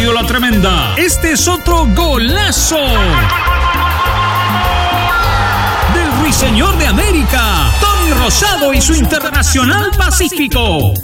Radio La Tremenda. Este es otro golazo del Ruiseñor de América, Tony Rosado y su Internacional Pacífico.